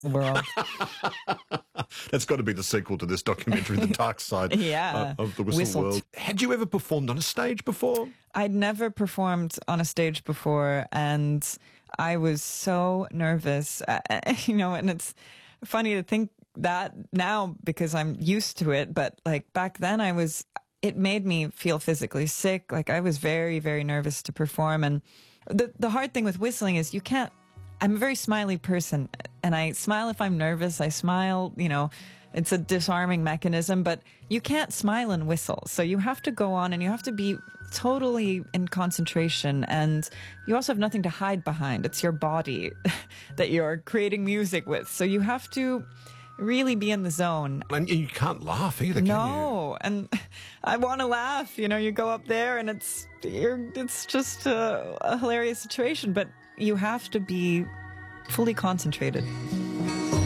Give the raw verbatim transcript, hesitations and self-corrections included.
world. That's got to be the sequel to this documentary, The Dark Side Yeah. uh, of the Whistle, Whistle. World. Had you ever performed on a stage before? I'd never performed on a stage before, and I was so nervous, uh, you know, and it's funny to think that now because I'm used to it, but like back then I was, it made me feel physically sick. Like I was very, very nervous to perform. And the, the hard thing with whistling is you can't, I'm a very smiley person, and I smile if I'm nervous. I smile, you know, it's a disarming mechanism, but you can't smile and whistle. So you have to go on and you have to be totally in concentration, and you also have nothing to hide behind. It's your body that you're creating music with. So you have to really be in the zone. And you can't laugh either, can you? No, and I want to laugh. You know, you go up there and it's you're, it's just a, a hilarious situation, but you have to be fully concentrated.